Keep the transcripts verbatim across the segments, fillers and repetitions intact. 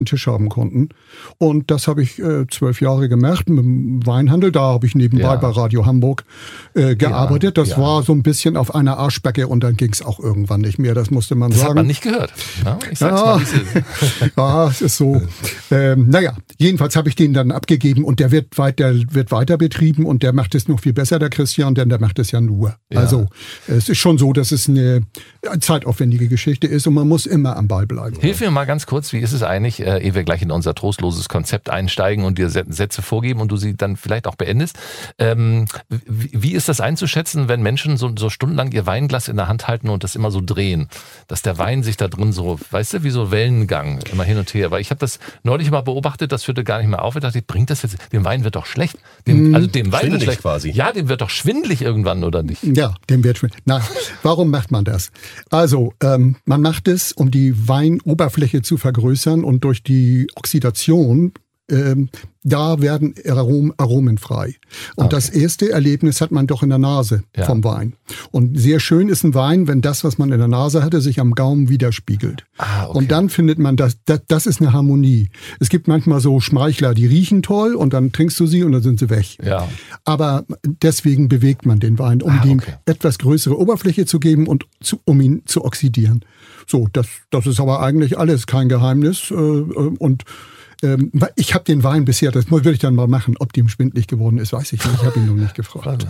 Tisch haben konnten. Und das habe ich äh, zwölf Jahre gemacht mit dem Weinhandel. Da habe ich nebenbei ja. bei Radio Hamburg äh, gearbeitet. Das ja. war so ein bisschen auf einer Arschbacke und dann ging es auch irgendwann nicht mehr. Das musste man das sagen. Das hat man nicht gehört. Ja, ich sag's ja. mal, wie es ist. Ja, es ist so. Ähm, naja, jedenfalls habe ich den dann abgegeben und der wird weiter, wird weiter betrieben und der macht es noch viel besser, der Christian, denn der macht es ja nur. Ja. Also es ist schon so, dass es eine zeitaufwendige Geschichte ist und man muss immer am Ball bleiben. Hilf mir mal ganz kurz, wie ist es eigentlich, äh, ehe wir gleich in unser trostloses Konzept einsteigen und dir Sätze vorgeben und du sie dann vielleicht auch beendest. Ähm, wie, wie ist das einzuschätzen, wenn Menschen so, so stundenlang ihr Weinglas in der Hand halten und das immer so drehen? Dass der Wein sich da drin so, weißt du, wie so Wellengang immer hin und her. Weil ich habe das neulich mal beobachtet, das führte gar nicht mehr auf. Ich dachte, bringt das jetzt, dem Wein wird doch schlecht. Dem, also dem Wein wird schlecht. Quasi. Ja, dem wird doch schwindelig irgendwann, oder nicht? Ja, dem wird schwindelig. Na, warum macht man das? Also, ähm, man macht es, um die Weinoberfläche zu vergrößern und durch die Oxidation, ähm, da werden Arom, Aromen frei. Und okay. das erste Erlebnis hat man doch in der Nase ja. vom Wein. Und sehr schön ist ein Wein, wenn das, was man in der Nase hatte, sich am Gaumen widerspiegelt. Ah, okay. Und dann findet man, das, das, das ist eine Harmonie. Es gibt manchmal so Schmeichler, die riechen toll und dann trinkst du sie und dann sind sie weg. Ja. Aber deswegen bewegt man den Wein, um ah, okay. ihm etwas größere Oberfläche zu geben und zu, um ihn zu oxidieren. So, das, das ist aber eigentlich alles kein Geheimnis. Äh, und ähm, ich habe den Wein bisher, das würde ich dann mal machen, ob dem schwindelig geworden ist, weiß ich nicht. Ich habe ihn noch nicht gefragt.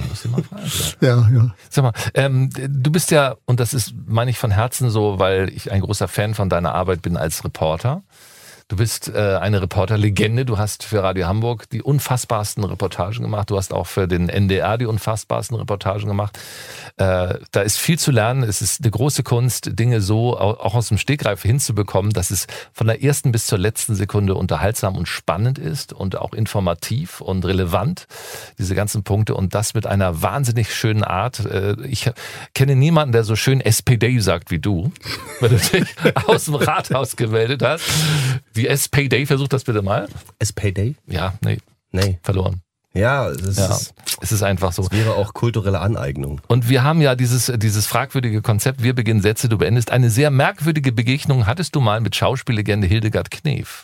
Ja, ja. Sag mal, ähm, du bist ja, und das ist, meine ich von Herzen so, weil ich ein großer Fan von deiner Arbeit bin als Reporter. Du bist äh, eine Reporterlegende. Du hast für Radio Hamburg die unfassbarsten Reportagen gemacht. Du hast auch für den N D R die unfassbarsten Reportagen gemacht. Äh, da ist viel zu lernen. Es ist eine große Kunst, Dinge so auch aus dem Stegreif hinzubekommen, dass es von der ersten bis zur letzten Sekunde unterhaltsam und spannend ist und auch informativ und relevant, diese ganzen Punkte. Und das mit einer wahnsinnig schönen Art. Äh, ich kenne niemanden, der so schön S P D sagt wie du, wenn du dich aus dem Rathaus gemeldet hast. Die S P D, versuch das bitte mal. S P D? Ja, nee. Nee. Verloren. Ja, es ja, ist, es ist einfach so. Es wäre auch kulturelle Aneignung. Und wir haben ja dieses, dieses fragwürdige Konzept, wir beginnen Sätze, du beendest. Eine sehr merkwürdige Begegnung hattest du mal mit Schauspiellegende Hildegard Knef.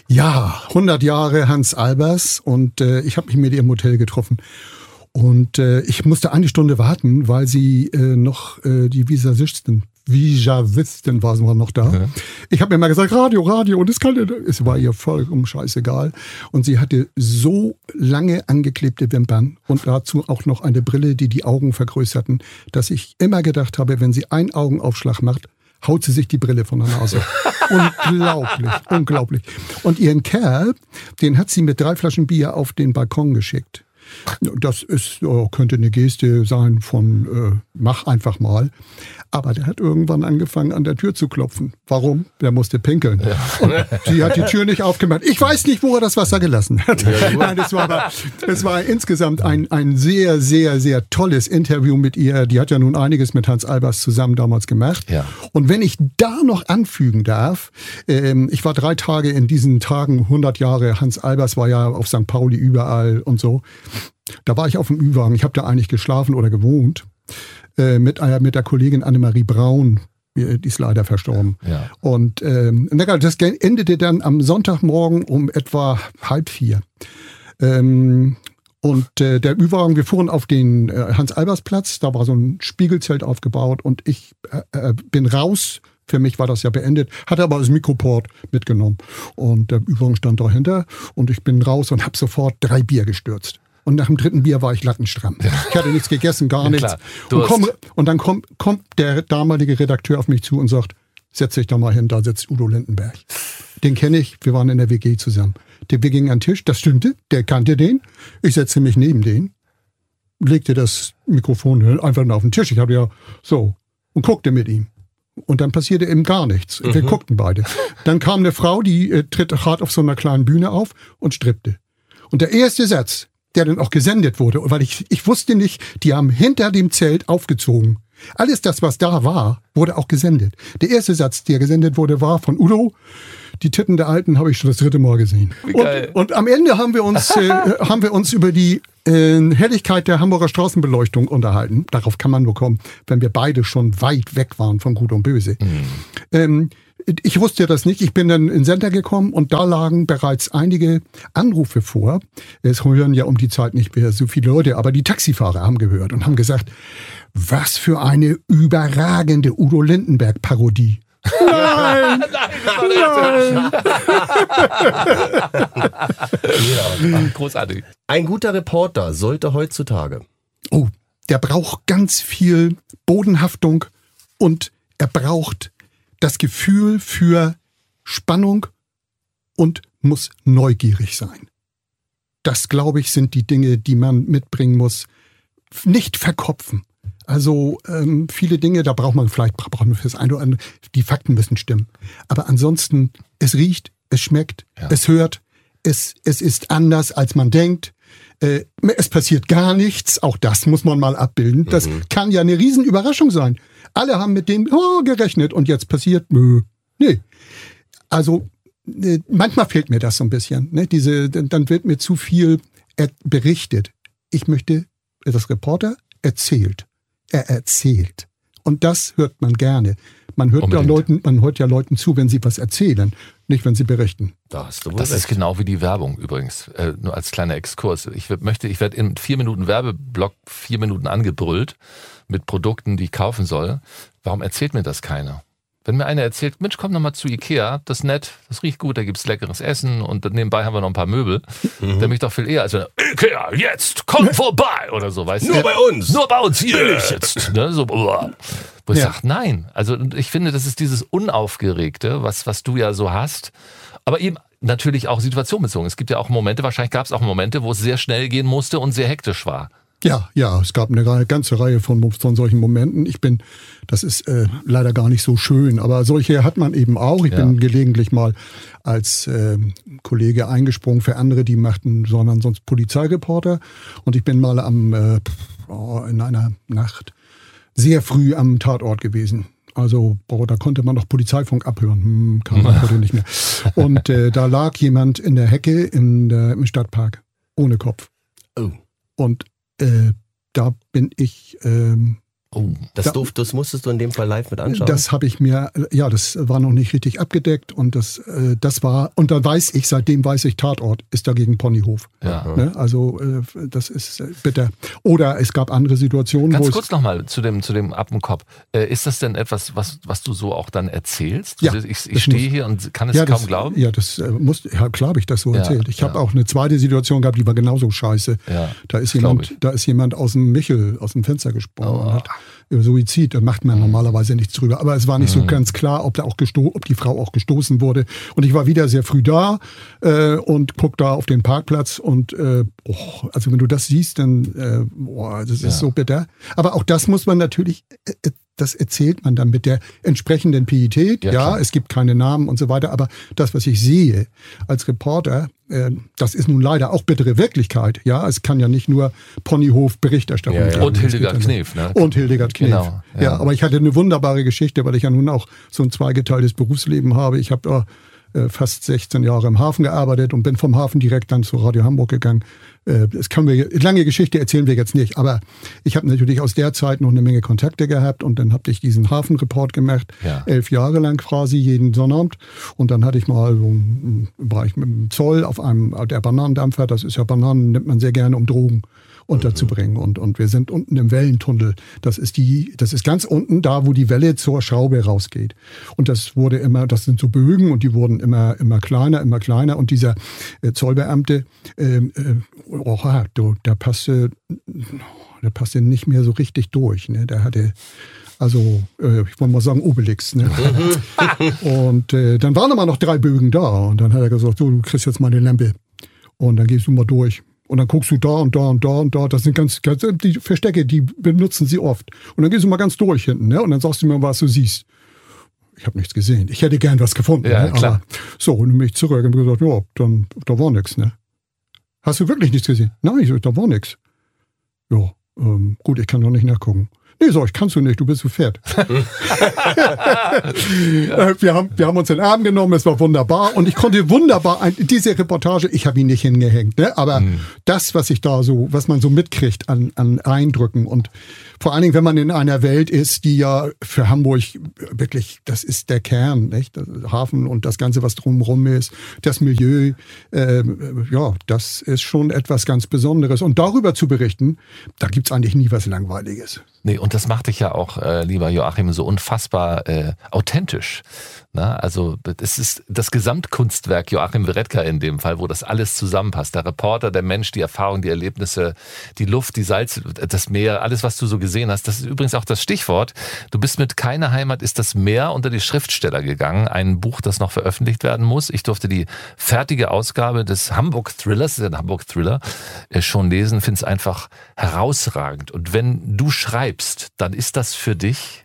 Ja, hundert Jahre Hans Albers und äh, ich habe mich mit ihr im Hotel getroffen. Und äh, ich musste eine Stunde warten, weil sie äh, noch äh, die Visagistin Visagistin war noch da. Ja. Ich habe mir mal gesagt, Radio, Radio, und es kann, es war ihr vollkommen scheißegal. Und sie hatte so lange angeklebte Wimpern und dazu auch noch eine Brille, die die Augen vergrößerten, dass ich immer gedacht habe, wenn sie einen Augenaufschlag macht, haut sie sich die Brille von der Nase. Unglaublich, unglaublich. Und ihren Kerl, den hat sie mit drei Flaschen Bier auf den Balkon geschickt. Das ist, oh, könnte eine Geste sein von äh, mach einfach mal. Aber der hat irgendwann angefangen, an der Tür zu klopfen. Warum? Der musste pinkeln. Ja. Und sie hat die Tür nicht aufgemacht. Ich weiß nicht, wo er das Wasser gelassen hat. Ja, Nein, das war aber, das war insgesamt ein, ein sehr, sehr, sehr tolles Interview mit ihr. Die hat ja nun einiges mit Hans Albers zusammen damals gemacht. Ja. Und wenn ich da noch anfügen darf, ähm, ich war drei Tage in diesen Tagen, hundert Jahre, Hans Albers war ja auf Sankt Pauli überall und so. Da war ich auf dem Ü-Wagen. Ich habe da eigentlich geschlafen oder gewohnt. Äh, mit, äh, mit der Kollegin Annemarie Braun. Die ist leider verstorben. Ja. Und ähm, das endete dann am Sonntagmorgen um etwa halb vier. Ähm, und äh, der Ü-Wagen, wir fuhren auf den äh, Hans-Albers-Platz. Da war so ein Spiegelzelt aufgebaut. Und ich äh, äh, bin raus. Für mich war das ja beendet, hatte aber das Mikroport mitgenommen. Und der Ü-Wagen stand dahinter. Und ich bin raus und habe sofort drei Bier gestürzt. Und nach dem dritten Bier war ich lattenstramm. Ich hatte nichts gegessen, gar ja, nichts. Und, komm, und dann kommt, kommt der damalige Redakteur auf mich zu und sagt, setz dich da mal hin, da sitzt Udo Lindenberg. Den kenne ich, wir waren in der W G zusammen. Wir gingen an den Tisch, das stimmte, der kannte den. Ich setzte mich neben den, legte das Mikrofon einfach auf den Tisch. Ich hatte ja so und guckte mit ihm. Und dann passierte eben gar nichts. Wir mhm. guckten beide. Dann kam eine Frau, die äh, tritt hart auf so einer kleinen Bühne auf und strippte. Und der erste Satz, der dann auch gesendet wurde, weil ich, ich wusste nicht, die haben hinter dem Zelt aufgezogen. Alles das, was da war, wurde auch gesendet. Der erste Satz, der gesendet wurde, war von Udo, die Titten der Alten habe ich schon das dritte Mal gesehen. Und, und am Ende haben wir uns, äh, haben wir uns über die äh, Helligkeit der Hamburger Straßenbeleuchtung unterhalten. Darauf kann man nur kommen, wenn wir beide schon weit weg waren von Gut und Böse. Mhm. Ähm, ich wusste das nicht. Ich bin dann in den Sender gekommen und da lagen bereits einige Anrufe vor. Es hören ja um die Zeit nicht mehr so viele Leute, aber die Taxifahrer haben gehört und haben gesagt, was für eine überragende Udo Lindenberg-Parodie. Nein! Nein! Nein. Großartig. Ein guter Reporter sollte heutzutage. Oh, der braucht ganz viel Bodenhaftung und er braucht das Gefühl für Spannung und muss neugierig sein. Das, glaube ich, sind die Dinge, die man mitbringen muss. Nicht verkopfen. Also ähm, viele Dinge, da braucht man vielleicht braucht man fürs eine oder andere, die Fakten müssen stimmen. Aber ansonsten, es riecht, es schmeckt, ja. es hört, es, es ist anders, als man denkt. Äh, es passiert gar nichts, auch das muss man mal abbilden. Das mhm. kann ja eine Riesenüberraschung sein. Alle haben mit dem oh, gerechnet und jetzt passiert, nö. Nee. Also äh, manchmal fehlt mir das so ein bisschen. Ne? Diese, dann wird mir zu viel er- berichtet. Ich möchte, das Reporter erzählt. Er erzählt. Und das hört man gerne. Man hört, ja Leuten, man hört ja Leuten zu, wenn sie was erzählen, nicht wenn sie berichten. Da hast du wohl das recht. ist genau wie die Werbung übrigens. Äh, nur als kleiner Exkurs. Ich möchte, ich werde in vier Minuten Werbeblock vier Minuten angebrüllt mit Produkten, die ich kaufen soll. Warum erzählt mir das keiner? Wenn mir einer erzählt, Mensch, komm noch mal zu Ikea, das ist nett, das riecht gut, da gibt's leckeres Essen und nebenbei haben wir noch ein paar Möbel, mhm. der mich doch viel eher als wenn er, Ikea, jetzt, komm vorbei oder so, weißt du? Nur bei uns. Nur bei uns, hier will ich jetzt. Ne? So, wo ich ja. sage, nein. Also ich finde, das ist dieses Unaufgeregte, was, was du ja so hast, aber eben natürlich auch situationbezogen. Es gibt ja auch Momente, wahrscheinlich gab es auch Momente, wo es sehr schnell gehen musste und sehr hektisch war. Ja, ja, es gab eine Reihe, ganze Reihe von, von solchen Momenten. Ich bin, das ist äh, leider gar nicht so schön, aber solche hat man eben auch. Ich ja. bin gelegentlich mal als äh, Kollege eingesprungen für andere, die machten, sondern sonst Polizeireporter. Und ich bin mal am äh, oh, in einer Nacht sehr früh am Tatort gewesen. Also, boah, da konnte man noch Polizeifunk abhören. Hm, kann man heute nicht mehr. Und äh, da lag jemand in der Hecke in der, im Stadtpark ohne Kopf. Oh. Und Äh, da bin ich. Ähm, oh, das, da, durf, das musstest du in dem Fall live mit anschauen? Das habe ich mir, ja, das war noch nicht richtig abgedeckt und das, äh, das war, und da weiß ich, seitdem weiß ich, Tatort ist dagegen Ponyhof. Ja. Ne? Also, äh, das ist äh, bitter. Oder es gab andere Situationen, Ganz wo kurz nochmal zu dem, zu dem Appenkopf. Äh, ist das denn etwas, was, was du so auch dann erzählst? Ja, ich ich stehe hier und kann es ja, kaum das, glauben? Ja, das äh, muss, ja, klar habe ich das so ja, erzählt. Ich ja. habe auch eine zweite Situation gehabt, die war genauso scheiße. Ja, da ist jemand, da ist jemand aus dem Michel, aus dem Fenster gesprungen oh. und hat über Suizid, da macht man mhm. normalerweise nichts drüber. Aber es war nicht mhm. so ganz klar, ob, da auch gesto- ob die Frau auch gestoßen wurde. Und ich war wieder sehr früh da äh, und guck da auf den Parkplatz und äh, oh, also wenn du das siehst, dann äh, boah, das ist ja. so bitter. Aber auch das muss man natürlich, äh, das erzählt man dann mit der entsprechenden Pietät. Ja, ja es gibt keine Namen und so weiter. Aber das, was ich sehe als Reporter, äh, das ist nun leider auch bittere Wirklichkeit. Ja, es kann ja nicht nur Ponyhof-Berichterstattung ja, ja. sein. Und Hildegard Knef. Ne? Und Hildegard Knef. Genau, ja. ja, aber ich hatte eine wunderbare Geschichte, weil ich ja nun auch so ein zweigeteiltes Berufsleben habe. Ich habe äh, fast sechzehn Jahre im Hafen gearbeitet und bin vom Hafen direkt dann zu Radio Hamburg gegangen. Äh, das können wir, lange Geschichte erzählen wir jetzt nicht, aber ich habe natürlich aus der Zeit noch eine Menge Kontakte gehabt und dann habe ich diesen Hafenreport gemacht, ja. elf Jahre lang quasi jeden Sonnabend und dann hatte ich mal so einen Bereich mit dem Zoll auf einem der Bananendampfer, das ist ja Bananen, nimmt man sehr gerne, um Drogen unterzubringen. Und, und wir sind unten im Wellentunnel. Das ist die, das ist ganz unten da, wo die Welle zur Schraube rausgeht. Und das wurde immer, das sind so Bögen und die wurden immer, immer kleiner, immer kleiner. Und dieser äh, Zollbeamte, äh, äh, oh, du, der passte, der passte nicht mehr so richtig durch. Ne? Der hatte, also, äh, ich wollte mal sagen, Obelix. Ne? Und äh, dann waren aber noch drei Bögen da. Und dann hat er gesagt, so, du kriegst jetzt mal eine Lampe. Und dann gehst du mal durch. Und dann guckst du da und da und da und da. Das sind ganz, ganz die Verstecke, die benutzen sie oft. Und dann gehst du mal ganz durch hinten, ne? Und dann sagst du mir, was du siehst. Ich habe nichts gesehen. Ich hätte gern was gefunden. Ja, ne? klar. Aber so, und dann bin ich zurück und gesagt, ja, dann, da war nichts, ne? Hast du wirklich nichts gesehen? Nein, ich, da war nichts. Ja, ähm, gut, ich kann doch nicht nachgucken. Nee, sag ich, kannst du nicht, du bist so fett. wir, haben, wir haben uns in den Arm genommen, es war wunderbar und ich konnte wunderbar, ein, diese Reportage, ich habe ihn nicht hingehängt, ne? aber mhm. das, was ich da so, was man so mitkriegt an, an Eindrücken und vor allen Dingen, wenn man in einer Welt ist, die ja für Hamburg wirklich, das ist der Kern, nicht? Der Hafen und das Ganze, was drumherum ist, das Milieu, äh, ja, das ist schon etwas ganz Besonderes. Und darüber zu berichten, da gibt's eigentlich nie was Langweiliges. Nee, und das macht dich ja auch, äh, lieber Joachim, so unfassbar äh, authentisch. Na, also es ist das Gesamtkunstwerk Joachim Weretka in dem Fall, wo das alles zusammenpasst. Der Reporter, der Mensch, die Erfahrung, die Erlebnisse, die Luft, die Salz, das Meer, alles, was du so gesehen hast. Das ist übrigens auch das Stichwort. Du bist mit Keine Heimat ist das Meer unter die Schriftsteller gegangen. Ein Buch, das noch veröffentlicht werden muss. Ich durfte die fertige Ausgabe des Hamburg Thrillers, der Hamburg Thriller, schon lesen. Finde es einfach herausragend. Und wenn du schreibst, dann ist das für dich...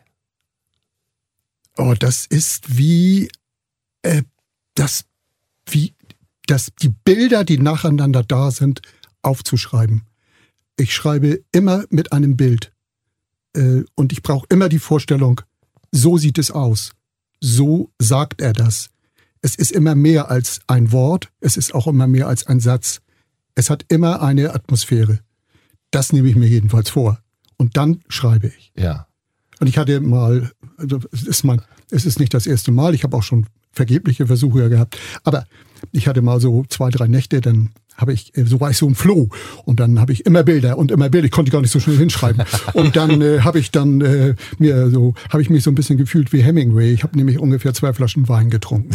Oh, das ist wie, äh, das, wie, das, die Bilder, die nacheinander da sind, aufzuschreiben. Ich schreibe immer mit einem Bild. Äh, und ich brauche immer die Vorstellung, so sieht es aus. So sagt er das. Es ist immer mehr als ein Wort. Es ist auch immer mehr als ein Satz. Es hat immer eine Atmosphäre. Das nehme ich mir jedenfalls vor. Und dann schreibe ich. Ja. Und ich hatte mal, also es ist mein, es ist nicht das erste Mal, ich habe auch schon vergebliche Versuche gehabt, aber ich hatte mal so zwei, drei Nächte, dann habe ich, so war ich so im Flow und dann habe ich immer Bilder und immer Bilder, ich konnte gar nicht so schnell hinschreiben und dann äh, habe ich dann äh, mir so, habe ich mich so ein bisschen gefühlt wie Hemingway, ich habe nämlich ungefähr zwei Flaschen Wein getrunken.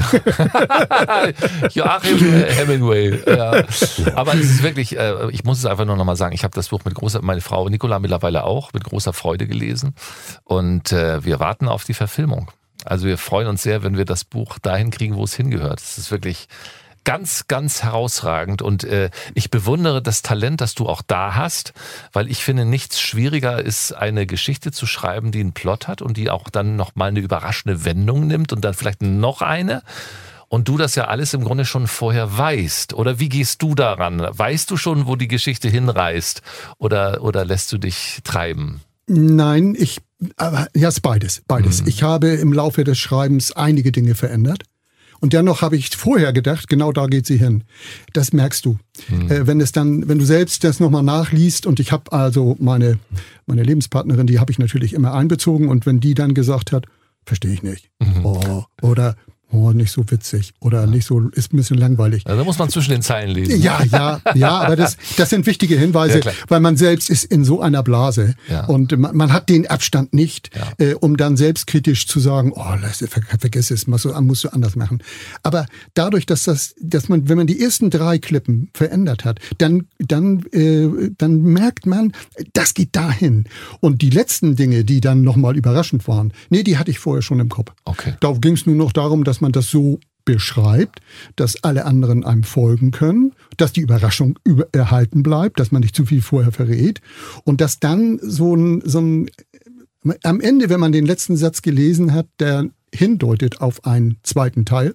Joachim Hemingway, ja. Aber es ist wirklich, äh, ich muss es einfach nur noch mal sagen, ich habe das Buch mit großer, meine Frau Nicola mittlerweile auch, mit großer Freude gelesen und äh, wir warten auf die Verfilmung. Also wir freuen uns sehr, wenn wir das Buch dahin kriegen, wo es hingehört. Es ist wirklich ganz, ganz herausragend und äh, ich bewundere das Talent, das du auch da hast, weil ich finde, nichts schwieriger ist, eine Geschichte zu schreiben, die einen Plot hat und die auch dann nochmal eine überraschende Wendung nimmt und dann vielleicht noch eine. Und du das ja alles im Grunde schon vorher weißt. Oder wie gehst du daran? Weißt du schon, wo die Geschichte hinreißt? Oder, oder lässt du dich treiben? Nein, ich, aber ja, es ist beides, beides. Mhm. Ich habe im Laufe des Schreibens einige Dinge verändert. Und dennoch habe ich vorher gedacht, genau da geht sie hin. Das merkst du. Mhm. Äh, wenn es dann, wenn du selbst das nochmal nachliest und ich habe also meine, meine Lebenspartnerin, die habe ich natürlich immer einbezogen und wenn die dann gesagt hat, verstehe ich nicht. Mhm. Oh, oder oh, nicht so witzig oder nicht so, ist ein bisschen langweilig. Also da muss man zwischen den Zeilen lesen. Ja, ja, ja, aber das, das sind wichtige Hinweise, ja, weil man selbst ist in so einer Blase ja. und man, man hat den Abstand nicht, ja. äh, um dann selbstkritisch zu sagen, oh, lass, ver, vergiss es, musst du, musst du anders machen. Aber dadurch, dass das, dass man, wenn man die ersten drei Klippen verändert hat, dann, dann, äh, dann merkt man, das geht dahin. Und die letzten Dinge, die dann nochmal überraschend waren, nee, die hatte ich vorher schon im Kopf. Okay. Da ging es nur noch darum, dass man das so beschreibt, dass alle anderen einem folgen können, dass die Überraschung über, erhalten bleibt, dass man nicht zu viel vorher verrät und dass dann so ein, so ein, am Ende, wenn man den letzten Satz gelesen hat, der hindeutet auf einen zweiten Teil,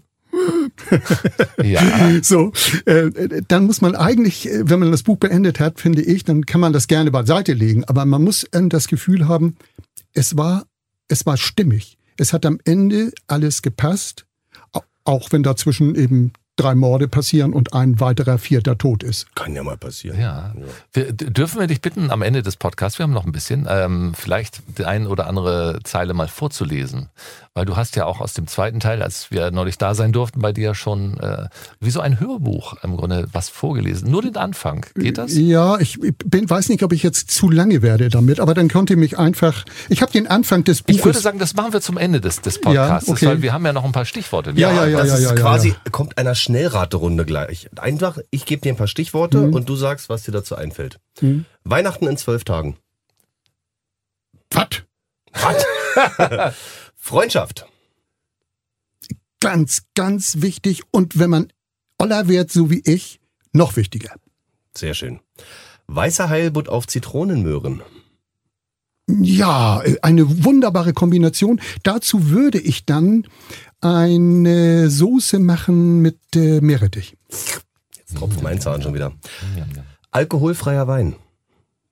ja. So, äh, dann muss man eigentlich, wenn man das Buch beendet hat, finde ich, dann kann man das gerne beiseite legen, aber man muss äh, das Gefühl haben, es war, es war stimmig. Es hat am Ende alles gepasst, auch wenn dazwischen eben drei Morde passieren und ein weiterer vierter tot ist. Kann ja mal passieren. Ja. Wir, dürfen wir dich bitten, am Ende des Podcasts, wir haben noch ein bisschen, ähm, vielleicht die eine oder andere Zeile mal vorzulesen. Weil du hast ja auch aus dem zweiten Teil, als wir neulich da sein durften, bei dir schon äh, wie so ein Hörbuch im Grunde was vorgelesen. Nur den Anfang. Geht das? Ja, ich bin, weiß nicht, ob ich jetzt zu lange werde damit, aber dann konnte ich mich einfach, ich habe den Anfang des Buches... Ich würde sagen, das machen wir zum Ende des, des Podcasts, ja, okay. Weil wir haben ja noch ein paar Stichworte. Ja, ja, ja. Das ja, ist ja, quasi, ja. kommt einer Schnellraterunde gleich. Einfach, ich gebe dir ein paar Stichworte mhm. und du sagst, was dir dazu einfällt. Mhm. Weihnachten in zwölf Tagen. Was? Was? Freundschaft. Ganz, ganz wichtig und wenn man Oller wird, so wie ich, noch wichtiger. Sehr schön. Weißer Heilbutt auf Zitronenmöhren. Ja, eine wunderbare Kombination. Dazu würde ich dann eine Soße machen mit äh, Meerrettich. Jetzt tropft mein Zahn schon wieder. Alkoholfreier Wein.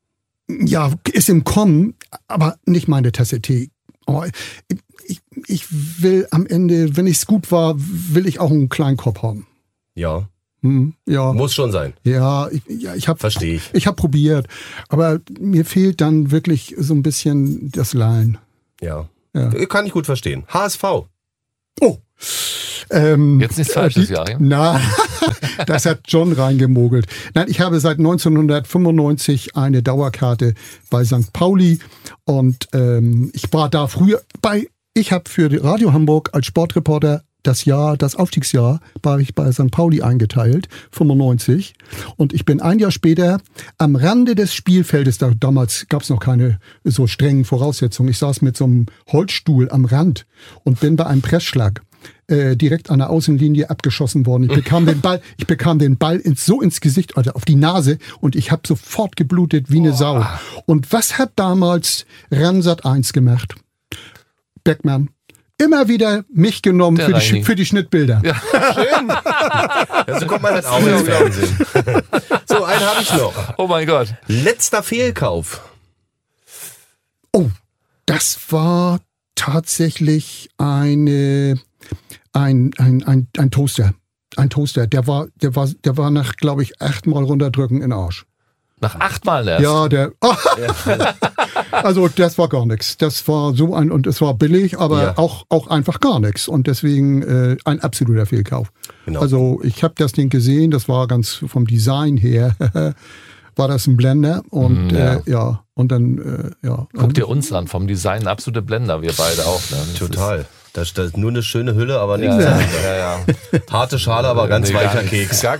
Ja, ist im Kommen, aber nicht meine Tasse Tee. Oh, ich, ich will am Ende, wenn es gut war, will ich auch einen kleinen Kopf haben. Ja. Hm, ja. Muss schon sein. Ja, ich, ja, ich habe Verstehe ich. Ich habe probiert, aber mir fehlt dann wirklich so ein bisschen das Lallen. Ja. Ja. Kann ich gut verstehen. H S V. Oh. Ähm, Jetzt nichts Falsches, die, Joachim. Na, das hat John reingemogelt. Nein, ich habe seit neunzehnhundertfünfundneunzig eine Dauerkarte bei Sankt Pauli und ähm, ich war da früher bei, ich habe für Radio Hamburg als Sportreporter das Jahr, das Aufstiegsjahr, war ich bei Sankt Pauli eingeteilt, fünfundneunzig. Und ich bin ein Jahr später am Rande des Spielfeldes, da, damals gab es noch keine so strengen Voraussetzungen. Ich saß mit so einem Holzstuhl am Rand und bin bei einem Pressschlag äh, direkt an der Außenlinie abgeschossen worden. Ich bekam den Ball, ich bekam den Ball ins, so ins Gesicht, also auf die Nase, und ich habe sofort geblutet wie eine oh. Sau. Und was hat damals Ransat eins gemacht? Beckmann. Immer wieder mich genommen für die, für die Schnittbilder. Ja, schön. Ja, so kommt man halt auch ins Fernsehen. So, einen habe ich noch. Oh mein Gott. Letzter Fehlkauf. Oh, das war tatsächlich eine, ein, ein, ein, ein Toaster. Ein Toaster. Der war, der war, der war nach, glaube ich, achtmal runterdrücken in den Arsch. Nach achtmal erst? Ja, der. Also das war gar nichts. Das war so ein, und es war billig, aber ja. auch, auch einfach gar nichts. Und deswegen äh, ein absoluter Fehlkauf. Genau. Also ich habe das Ding gesehen, das war ganz vom Design her, war das ein Blender. Und mm, ja. Äh, ja, und dann, äh, ja. Guck dir uns an, vom Design ein absoluter Blender, wir beide auch. Ne? Total. Das, das ist nur eine schöne Hülle, aber nichts. Ja, ja, ja. Harte Schale, aber ganz nee, weicher Keks. Gar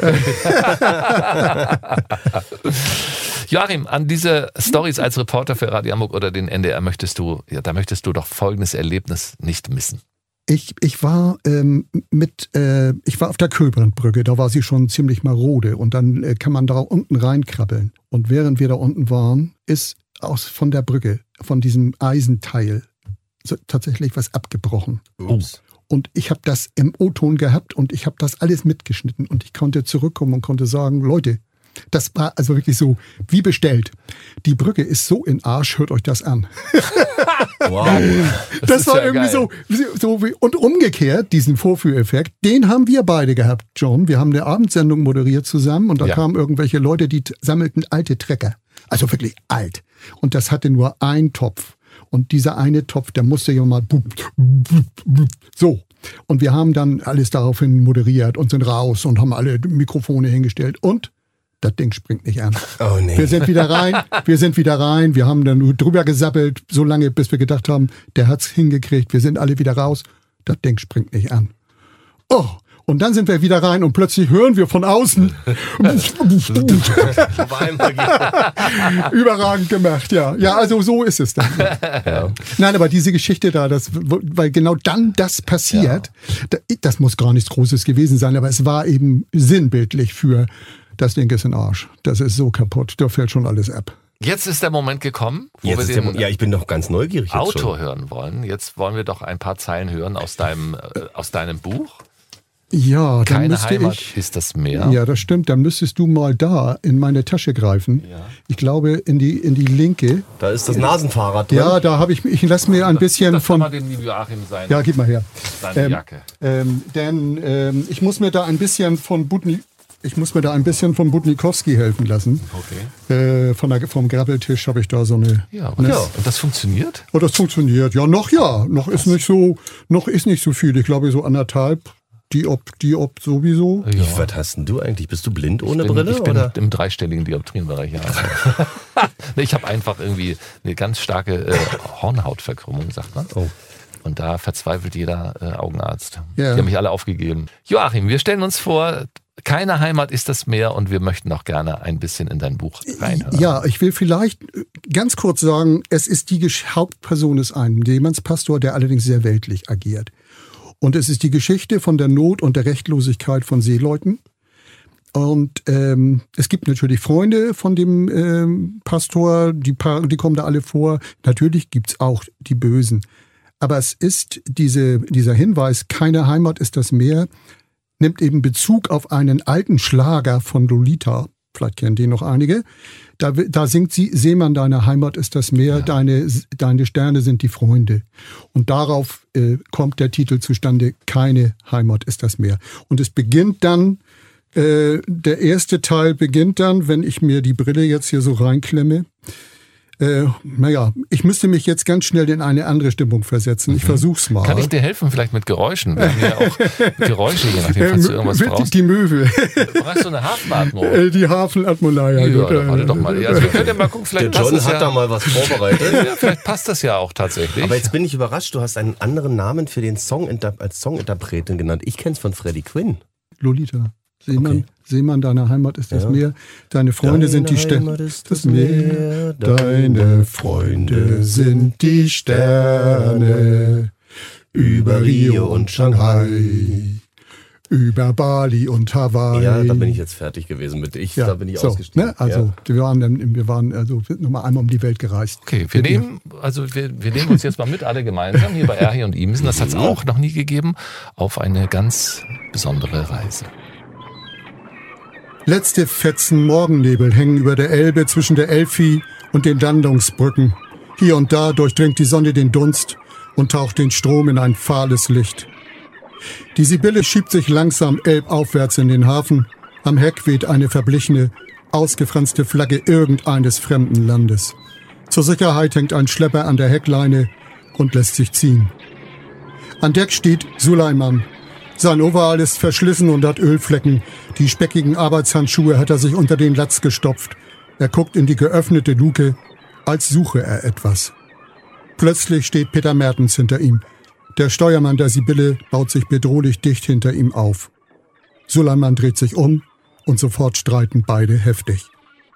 Joachim, an diese Storys als Reporter für Radio Hamburg oder den N D R möchtest du, ja, da möchtest du doch folgendes Erlebnis nicht missen. Ich, ich war ähm, mit, äh, ich war auf der Köbrandbrücke, da war sie schon ziemlich marode und dann äh, kann man da unten reinkrabbeln. Und während wir da unten waren, ist aus von der Brücke, von diesem Eisenteil, so tatsächlich was abgebrochen. Ups. Und ich habe das im O-Ton gehabt und ich habe das alles mitgeschnitten und ich konnte zurückkommen und konnte sagen, Leute, das war also wirklich so wie bestellt. Die Brücke ist so in Arsch, hört euch das an. Wow. Das, das war ja irgendwie so, so wie, und umgekehrt, diesen Vorführeffekt, den haben wir beide gehabt, John. Wir haben eine Abendsendung moderiert zusammen und da ja. kamen irgendwelche Leute, die t- sammelten alte Trecker. Also wirklich alt. Und das hatte nur einen Topf. Und dieser eine Topf, der musste ja mal so. Und wir haben dann alles daraufhin moderiert und sind raus und haben alle Mikrofone hingestellt. Und das Ding springt nicht an. Oh nee. Wir sind wieder rein, wir sind wieder rein. Wir haben dann nur drüber gesappelt, so lange, bis wir gedacht haben, der hat's hingekriegt. Wir sind alle wieder raus. Das Ding springt nicht an. Oh. Und dann sind wir wieder rein und plötzlich hören wir von außen. Überragend gemacht, ja. Ja, also so ist es dann. Ja. Nein, aber diese Geschichte da, das, weil genau dann das passiert, ja. das muss gar nichts Großes gewesen sein, aber es war eben sinnbildlich für das Ding ist in Arsch. Das ist so kaputt, da fällt schon alles ab. Jetzt ist der Moment gekommen, wo jetzt wir den der, ja, ich bin noch ganz neugierig jetzt Autor schon. hören wollen. Jetzt wollen wir doch ein paar Zeilen hören aus deinem, äh, aus deinem Buch. Ja, dann Keine müsste Heimat ich, ist das Meer. Ja, das stimmt. Dann müsstest du mal da in meine Tasche greifen. Ja. Ich glaube, in die, in die linke. Da ist das Nasenfahrrad drin. Ja, da habe ich, ich lasse mir ein bisschen das von... Das kann man dem Joachim sein. Ja, gib mal her. Seine ähm, Jacke. Ähm, denn ähm, ich muss mir da ein bisschen von Budni... Ich muss mir da ein bisschen von Budnikowski helfen lassen. Okay. Äh, von der, vom Grabbeltisch habe ich da so eine... Ja, und, ja. und das funktioniert? Oh, das funktioniert. Ja, noch ja. Noch ist nicht so, noch ist nicht so viel. Ich glaube so anderthalb. Die ob, die ob sowieso. Ja. Was hast denn du eigentlich? Bist du blind ohne ich bin, Brille? Ich bin oder? im dreistelligen Dioptrienbereich. Ja. Nee, ich habe einfach irgendwie eine ganz starke äh, Hornhautverkrümmung, sagt man. Oh. Und da verzweifelt jeder äh, Augenarzt. Yeah. Die haben mich alle aufgegeben. Joachim, wir stellen uns vor, keine Heimat ist das Meer und wir möchten auch gerne ein bisschen in dein Buch reinhören. Ja, ich will vielleicht ganz kurz sagen, es ist die Hauptperson des einen Seemannspastor, der allerdings sehr weltlich agiert. Und es ist die Geschichte von der Not und der Rechtlosigkeit von Seeleuten. Und ähm, es gibt natürlich Freunde von dem ähm, Pastor, die, die kommen da alle vor. Natürlich gibt's auch die Bösen. Aber es ist diese, dieser Hinweis, keine Heimat ist das Meer, nimmt eben Bezug auf einen alten Schlager von Lolita. vielleicht kennen die noch einige. Da, da singt sie, Seemann, deine Heimat ist das Meer, ja. deine, deine Sterne sind die Freunde. Und darauf äh, kommt der Titel zustande, keine Heimat ist das Meer. Und es beginnt dann, äh, der erste Teil beginnt dann, wenn ich mir die Brille jetzt hier so reinklemme. Äh, naja, ich müsste mich jetzt ganz schnell in eine andere Stimmung versetzen. Ich mhm. versuch's mal. Kann ich dir helfen, vielleicht mit Geräuschen? Wir haben ja auch Geräusche, je nachdem, falls du irgendwas die, brauchst. Die Möwe. Brauchst du eine Hafenatmo? Die Hafenatmo, ja. Ja, gut, ja, warte doch mal. Also wir können ja mal gucken, vielleicht Der John passt das hat ja, da mal was vorbereitet. ja, vielleicht passt das ja auch tatsächlich. Aber jetzt bin ich überrascht, du hast einen anderen Namen für den Song als Songinterpretin genannt. Ich kenn's von Freddie Quinn. Lolita. Seemann, Okay. Seemann, deine Heimat ist das Ja. Meer, deine Freunde Deine sind die Sterne. Heimat ist Das Meer, deine Freunde sind die Sterne. Über Rio und Shanghai, über Bali und Hawaii. Ja, da bin ich jetzt fertig gewesen mit. Ich, Ja, da bin ich so, ausgestiegen. ne? Also Ja. wir waren dann, wir waren also nochmal einmal um die Welt gereist. Okay, wir Mit nehmen, also wir, wir nehmen uns jetzt mal mit, alle gemeinsam, hier bei Erhi und Imsen, das hat es auch noch nie gegeben, auf eine ganz besondere Reise. Letzte Fetzen Morgennebel hängen über der Elbe zwischen der Elfi und den Landungsbrücken. Hier und da durchdringt die Sonne den Dunst und taucht den Strom in ein fahles Licht. Die Sibylle schiebt sich langsam elbaufwärts in den Hafen. Am Heck weht eine verblichene, ausgefranste Flagge irgendeines fremden Landes. Zur Sicherheit hängt ein Schlepper an der Heckleine und lässt sich ziehen. An Deck steht Suleiman. Sein Overall ist verschlissen und hat Ölflecken. Die speckigen Arbeitshandschuhe hat er sich unter den Latz gestopft. Er guckt in die geöffnete Luke, als suche er etwas. Plötzlich steht Peter Mertens hinter ihm. Der Steuermann der Sibylle baut sich bedrohlich dicht hinter ihm auf. Suleiman dreht sich um und sofort streiten beide heftig.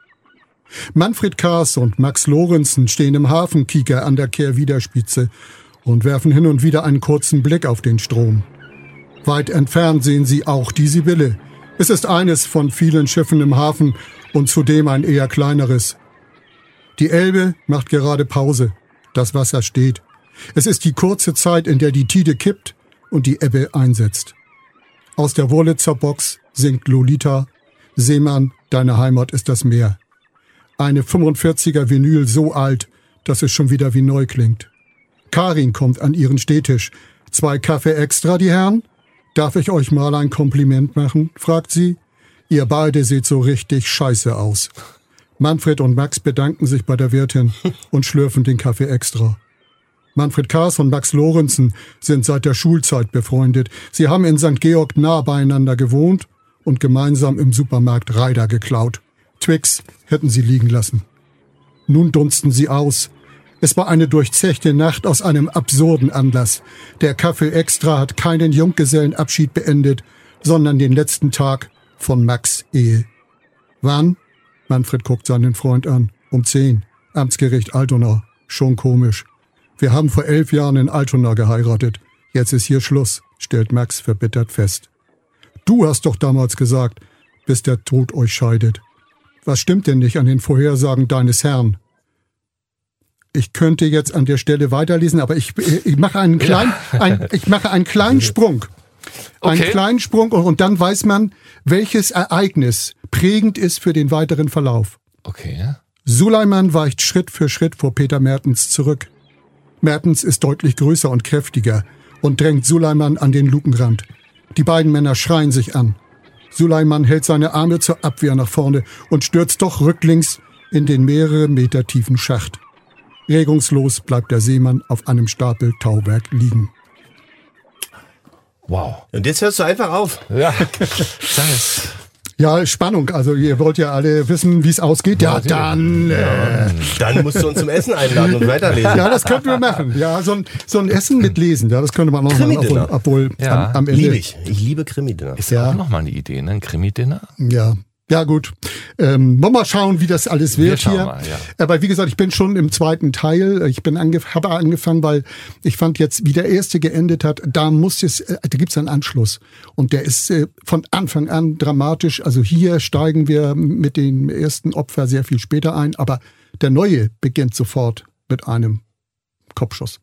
Manfred Kaas und Max Lorenzen stehen im Hafenkieker an der Kehrwiederspitze und werfen hin und wieder einen kurzen Blick auf den Strom. Weit entfernt sehen sie auch die Sibylle. Es ist eines von vielen Schiffen im Hafen und zudem ein eher kleineres. Die Elbe macht gerade Pause. Das Wasser steht. Es ist die kurze Zeit, in der die Tide kippt und die Ebbe einsetzt. Aus der Wurlitzer Box singt Lolita, Seemann, deine Heimat ist das Meer. Eine fünfundvierziger Vinyl so alt, dass es schon wieder wie neu klingt. Karin kommt an ihren Stehtisch. Zwei Kaffee extra, die Herren? Darf ich euch mal ein Kompliment machen? Fragt sie. Ihr beide seht so richtig scheiße aus. Manfred und Max bedanken sich bei der Wirtin und schlürfen den Kaffee extra. Manfred Kaas und Max Lorenzen sind seit der Schulzeit befreundet. Sie haben in Sankt Georg nah beieinander gewohnt und gemeinsam im Supermarkt Reider geklaut. Twix hätten sie liegen lassen. Nun dunsten sie aus. Es war eine durchzechte Nacht aus einem absurden Anlass. Der Kaffee Extra hat keinen Junggesellenabschied beendet, sondern den letzten Tag von Max' Ehe. Wann? Manfred guckt seinen Freund an. Um zehn. Amtsgericht Altona. Schon komisch. Wir haben vor elf Jahren in Altona geheiratet. Jetzt ist hier Schluss, stellt Max verbittert fest. Du hast doch damals gesagt, bis der Tod euch scheidet. Was stimmt denn nicht an den Vorhersagen deines Herrn? Ich könnte jetzt an der Stelle weiterlesen, aber ich, ich mache einen kleinen, ja. ein, ich mache einen kleinen Sprung. Einen Okay. kleinen Sprung und, und dann weiß man, welches Ereignis prägend ist für den weiteren Verlauf. Okay. Suleiman weicht Schritt für Schritt vor Peter Mertens zurück. Mertens ist deutlich größer und kräftiger und drängt Suleiman an den Lukenrand. Die beiden Männer schreien sich an. Suleiman hält seine Arme zur Abwehr nach vorne und stürzt doch rücklings in den mehrere Meter tiefen Schacht. Regungslos bleibt der Seemann auf einem Stapel Tauwerk liegen. Wow. Und jetzt hörst du einfach auf. Ja, sag es. Ja, Spannung. Also ihr wollt ja alle wissen, wie es ausgeht. Ja, dann... Äh, Dann musst du uns zum Essen einladen und weiterlesen. ja, das könnten wir machen. Ja, so ein, so ein Essen mit Lesen. Ja, das könnte man auch machen. Obwohl, Krimi-Dinner. obwohl Ja, am, am Ende... Liebe ich. Ich liebe Krimi-Dinner. Ist Ja. ja auch nochmal eine Idee, ne? Ein Krimi-Dinner? Ja, ja gut. Ähm, wollen wir mal schauen, wie das alles Wir wird schauen hier. mal, ja. Aber wie gesagt, ich bin schon im zweiten Teil. Ich bin angef- habe angefangen, weil ich fand jetzt, wie der erste geendet hat, da muss es, äh, da gibt's einen Anschluss. Und der ist äh, von Anfang an dramatisch. Also hier steigen wir mit dem ersten Opfer sehr viel später ein. Aber der neue beginnt sofort mit einem Kopfschuss.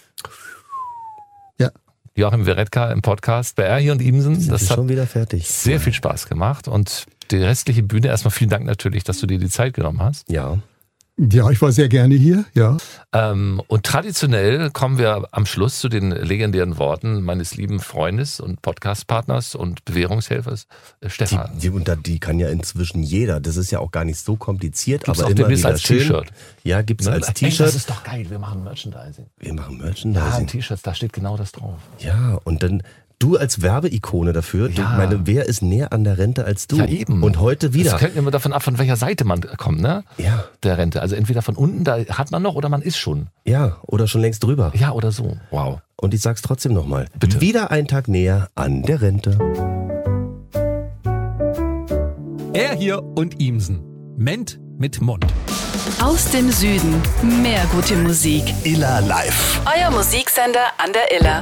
Ja. Joachim Weretka im Podcast bei Erhi und Imsen. Das Das ist hat schon wieder fertig. sehr viel Spaß gemacht und die restliche Bühne. Erstmal vielen Dank natürlich, dass du dir die Zeit genommen hast. Ja. Ja, ich war sehr gerne hier, ja. Ähm, und traditionell kommen wir am Schluss zu den legendären Worten meines lieben Freundes und Podcastpartners und Bewährungshelfers, äh, Stefan. Die, die, und da, die kann ja inzwischen jeder. Das ist ja auch gar nicht so kompliziert, Gibt's aber auch immer demnächst wieder als schön. T-Shirt. Ja, gibt's Ne? als Ey, T-Shirt. das ist doch geil, wir machen Merchandising. Wir machen Ja, Merchandising. ein T-Shirt, da steht genau das drauf. Ja, und dann du als Werbeikone dafür. Du, Ja. meine, wer ist näher an der Rente als du? Ja, eben. Und heute wieder. Das hängt immer davon ab, von welcher Seite man kommt, ne? Ja, Der Rente. Also entweder von unten, da hat man noch, oder man ist schon. ja, oder schon längst drüber. Ja, oder so. Wow. Und ich sag's trotzdem nochmal. Bitte. Wieder ein Tag näher an der Rente. Er hier und Ihmsen. Ment mit Mund. Aus dem Süden mehr gute Musik. Iller Live. Euer Musiksender an der Iller.